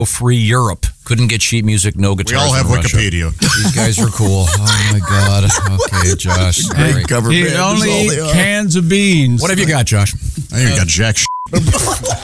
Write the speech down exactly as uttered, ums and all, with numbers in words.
free Europe. Couldn't get sheet music, no guitars. We all have in Russia. Wikipedia. These guys are cool. Oh, my God. Okay, Josh. Great cover He band. only That's all eat they are. cans of beans. What have you got, Josh? I ain't got jack shit.